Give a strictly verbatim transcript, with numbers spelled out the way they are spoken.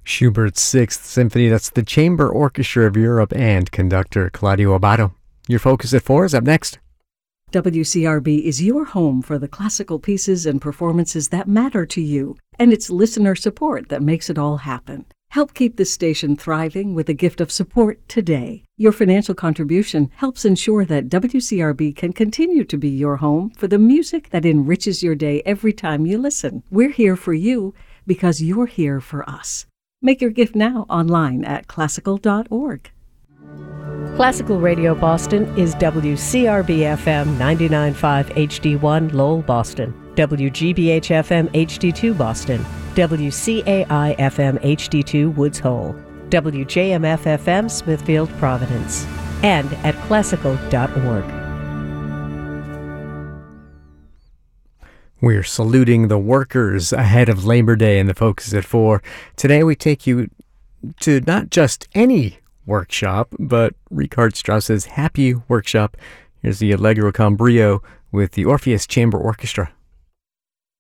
Schubert's Sixth Symphony. That's the Chamber Orchestra of Europe and conductor Claudio Abbado. Your Focus at four is up next. W C R B is your home for the classical pieces and performances that matter to you, and it's listener support that makes it all happen. Help keep this station thriving with a gift of support today. Your financial contribution helps ensure that W C R B can continue to be your home for the music that enriches your day every time you listen. We're here for you because you're here for us. Make your gift now online at classical dot org. Classical Radio Boston is W C R B F M ninety-nine point five H D one Lowell, Boston, W G B H F M H D two Boston, W C A I F M H D two Woods Hole, W J M F F M Smithfield, Providence, and at classical dot org. We're saluting the workers ahead of Labor Day in the Focus at four. Today we take you to not just any workshop, but Richard Strauss's Happy Workshop. Here's the Allegro con Brio with the Orpheus Chamber Orchestra.